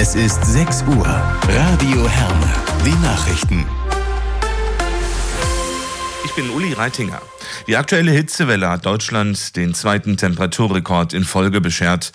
Es ist 6 Uhr. Radio Herne. Die Nachrichten. Ich bin Uli Reitinger. Die aktuelle Hitzewelle hat Deutschland den zweiten Temperaturrekord in Folge beschert.